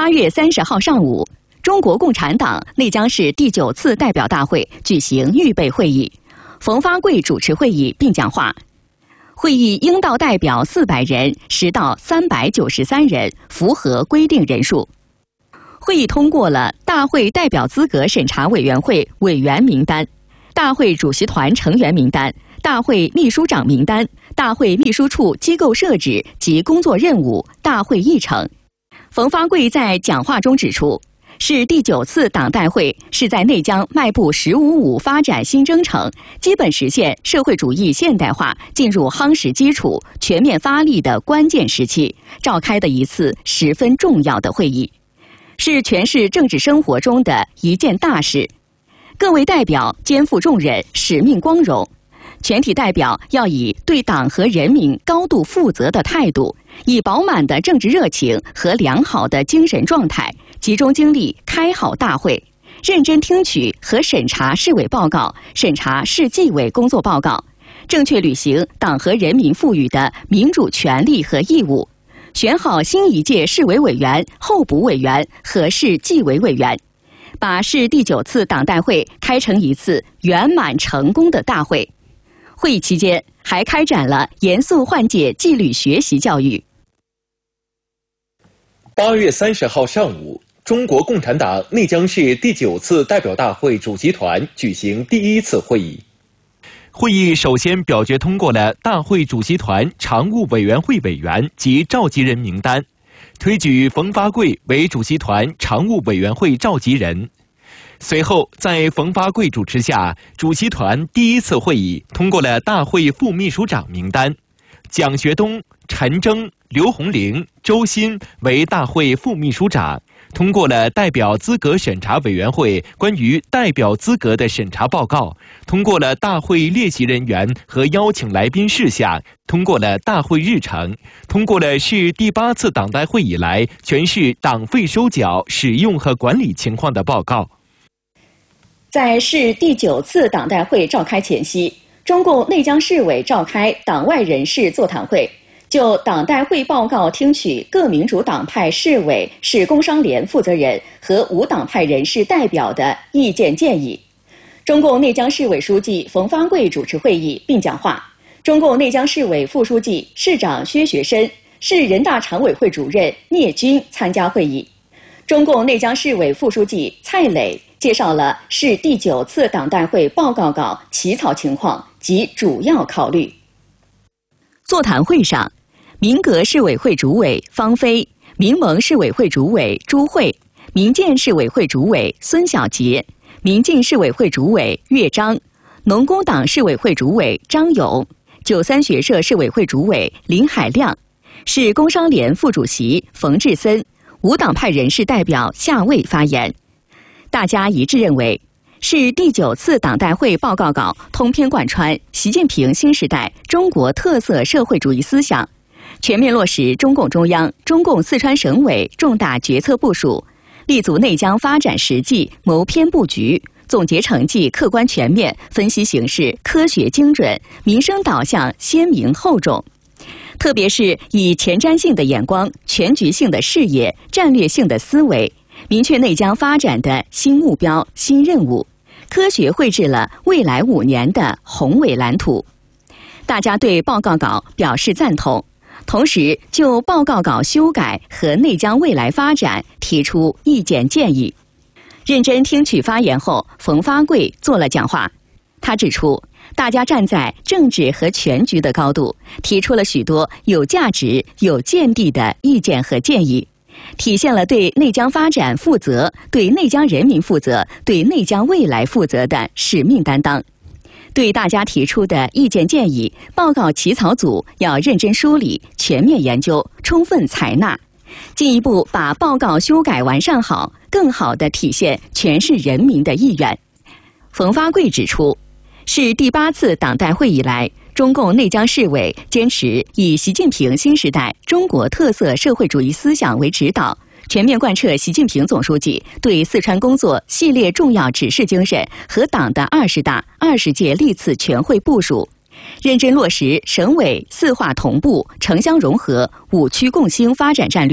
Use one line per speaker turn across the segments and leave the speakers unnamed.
8月30号上午，中国共产党内江市第9次代表大会举行预备会议，冯发贵主持会议并讲话。会议应到代表400人，实到393人，符合规定人数。会议通过了大会代表资格审查委员会委员名单、大会主席团成员名单、大会秘书长名单、大会秘书处机构设置及工作任务、大会议程。冯发贵在讲话中指出，市第9次党代会是在内江迈步“十五五”发展新征程，基本实现社会主义现代化进入夯实基础、全面发力的关键时期召开的一次十分重要的会议，是全市政治生活中的一件大事。各位代表肩负重任，使命光荣。全体代表要以对党和人民高度负责的态度，以饱满的政治热情和良好的精神状态，集中精力开好大会，认真听取和审查市委报告、审查市纪委工作报告，正确履行党和人民赋予的民主权利和义务，选好新一届市委委员、候补委员和市纪委委员，把市第9次党代会开成一次圆满成功的大会。会议期间，还开展了严肃换届纪律学习教育。
8月30号上午，中国共产党内江市第9次代表大会主席团举行第1次会议。
会议首先表决通过了大会主席团常务委员会委员及召集人名单，推举冯发贵为主席团常务委员会召集人。随后，在冯发贵主持下，主席团第1次会议通过了大会副秘书长名单，蒋学东、陈征、刘红玲、周鑫为大会副秘书长，通过了代表资格审查委员会关于代表资格的审查报告，通过了大会列席人员和邀请来宾事项，通过了大会日程，通过了市第8次党代会以来全市党费收缴、使用和管理情况的报告。
在市第9次党代会召开前夕，中共内江市委召开党外人士座谈会，就党代会报告听取各民主党派市委、市工商联负责人和无党派人士代表的意见建议。中共内江市委书记冯发贵主持会议并讲话，中共内江市委副书记、市长薛学深、市人大常委会主任聂军参加会议。中共内江市委副书记蔡磊介绍了市第9次党代会报告稿起草情况及主要考虑。座谈会上，民革市委会主委方飞、民盟市委会主委朱慧、民建市委会主委孙小杰、民进市委会主委岳章、农工党市委会主委张勇、93学社市委会主委林海亮、市工商联副主席冯志森、无党派人士代表夏卫发言。大家一致认为，市第9次党代会报告稿通篇贯穿习近平新时代中国特色社会主义思想，全面落实中共中央、中共四川省委重大决策部署，立足内江发展实际，谋篇布局，总结成绩客观全面，分析形势科学精准，民生导向鲜明厚重。特别是以前瞻性的眼光、全局性的视野、战略性的思维，明确内江发展的新目标、新任务，科学绘制了未来5年的宏伟蓝图。大家对报告稿表示赞同，同时就报告稿修改和内江未来发展提出意见建议。认真听取发言后，冯发贵做了讲话。他指出，大家站在政治和全局的高度，提出了许多有价值、有见地的意见和建议，体现了对内江发展负责、对内江人民负责、对内江未来负责的使命担当。对大家提出的意见建议，报告起草组要认真梳理、全面研究、充分采纳，进一步把报告修改完善好，更好地体现全市人民的意愿。冯发贵指出，是第8次党代会以来，中共内江市委坚持以习近平新时代中国特色社会主义思想为指导，全面贯彻习近平总书记对四川工作系列重要指示精神和党的20大、20届历次全会部署，认真落实省委4化同步、城乡融合、5区共兴发展战略，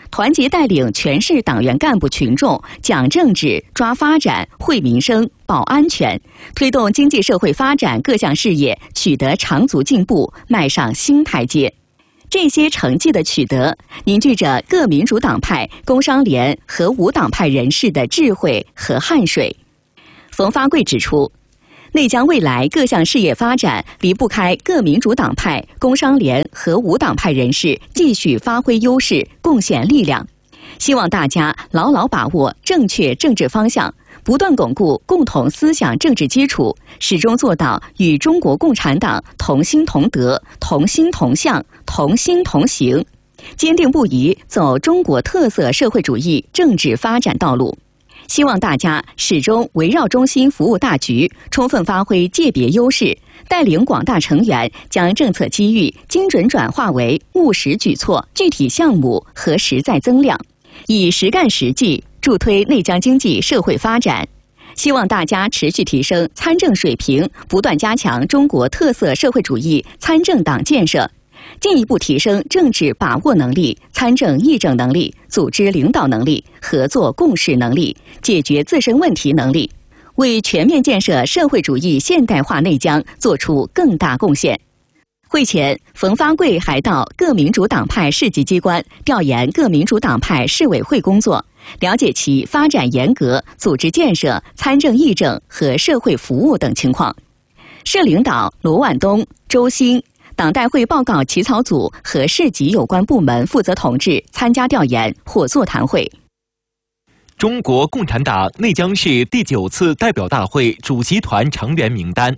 团结带领全市党员干部群众讲政治、抓发展、惠民生、保安全，推动经济社会发展各项事业取得长足进步，迈上新台阶。这些成绩的取得，凝聚着各民主党派、工商联和无党派人士的智慧和汗水。冯发贵指出，内江未来各项事业发展离不开各民主党派、工商联和无党派人士继续发挥优势、贡献力量。希望大家牢牢把握正确政治方向，不断巩固共同思想政治基础，始终做到与中国共产党同心同德、同心同向、同心同行，坚定不移走中国特色社会主义政治发展道路。希望大家始终围绕中心服务大局，充分发挥界别优势，带领广大成员将政策机遇精准转化为务实举措、具体项目和实在增量，以实干实际助推内江经济社会发展。希望大家持续提升参政水平，不断加强中国特色社会主义参政党建设，进一步提升政治把握能力、参政议政能力、组织领导能力、合作共事能力、解决自身问题能力，为全面建设社会主义现代化内江做出更大贡献。会前，冯发贵还到各民主党派市级机关调研各民主党派市委会工作，了解其发展严格、组织建设、参政议政和社会服务等情况。市领导罗万东、周兴、党代会报告起草组和市级有关部门负责同志参加调研或座谈会。
中国共产党内江市第9次代表大会主席团成员名单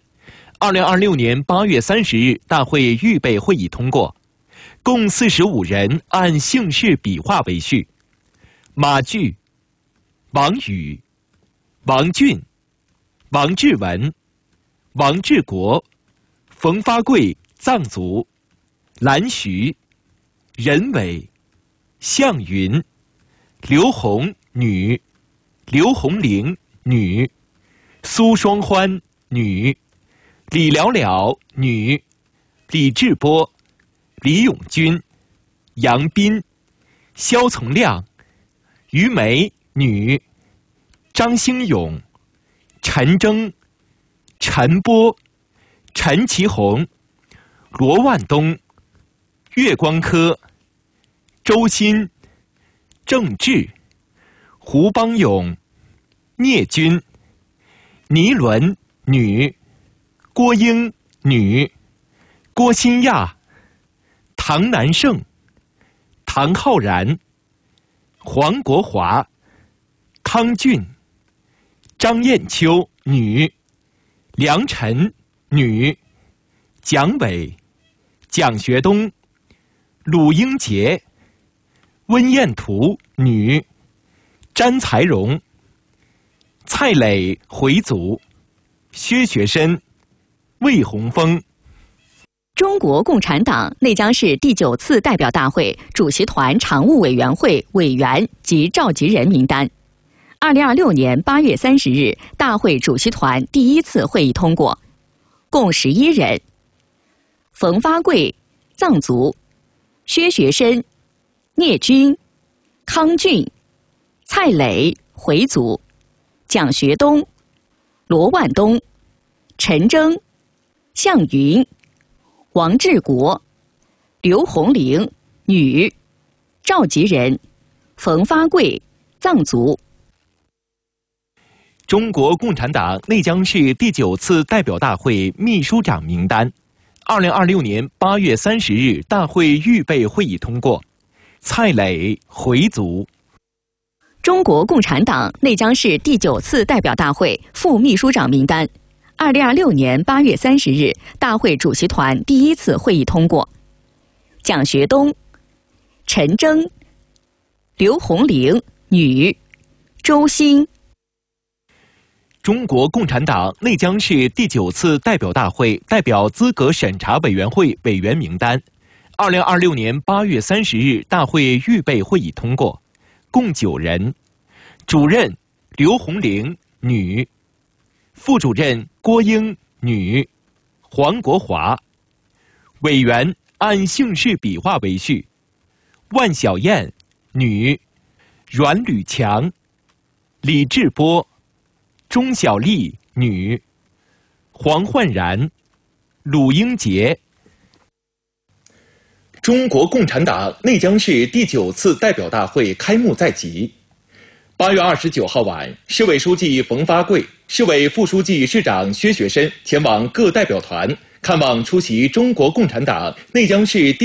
，2026年8月30日大会预备会议通过，共45人按姓氏笔画为序：马炬、王宇、王俊、王志文、王志国、冯发贵藏族、蓝徐、任伟、向云、刘红女、刘红玲女、苏双欢女、李了了女、李志波、李永军、杨斌、肖从亮、于梅女、张兴勇、陈征、陈波、陈其红、罗万东、岳光科、周鑫、郑智、胡邦勇、聂军、倪伦女、郭英女、郭新亚、唐南胜、唐浩然、黄国华、康俊、张艳秋女、梁晨女、蒋伟、蒋学东、鲁英杰、温艳图女、詹才荣、蔡磊回族、薛学申、魏宏峰。
中国共产党内江市第9次代表大会主席团常务委员会委员及召集人名单，2026年8月30日大会主席团第1次会议通过，共11人：冯发贵藏族、薛学申、聂军、康俊、蔡磊回族、蒋学东、罗万东、陈征、向云、王志国、刘红玲女，召集人冯发贵藏族。
中国共产党内江市第9次代表大会秘书长名单，2026年8月30日大会预备会议通过，蔡磊回族。
中国共产党内江市第9次代表大会副秘书长名单，2026年8月30日大会主席团第1次会议通过，蒋学东、陈征、刘红玲女，周兴。
中国共产党内江市第9次代表大会代表资格审查委员会委员名单，2026年8月30日大会预备会议通过，共9人，主任刘红玲女，副主任郭英女，黄国华。委员按姓氏笔画为序：万小燕、 女；阮吕强、李志波、钟小丽女；黄焕然、鲁英杰。
中国共产党内江市第9次代表大会开幕在即。8月29号晚，市委书记冯发贵、市委副书记、市长薛学申前往各代表团看望出席中国共产党内江市